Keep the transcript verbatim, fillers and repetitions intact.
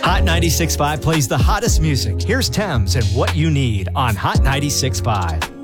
Hot ninety-six point five plays the hottest music. Here's Thames and What You Need on Hot ninety-six point five.